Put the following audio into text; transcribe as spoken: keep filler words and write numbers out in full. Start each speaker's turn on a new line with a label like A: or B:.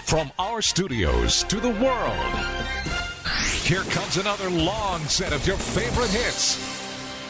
A: From our studios to the world, here comes another long set of your favorite hits